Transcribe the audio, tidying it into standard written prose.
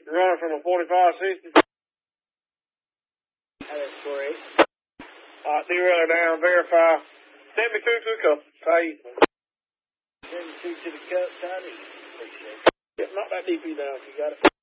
running from a 4560. That's correct. Derailleur down, verify. 72 to the cup. Pay. 72 to the cup, Tiny. Appreciate it. Yep, knock that DP down if you got it.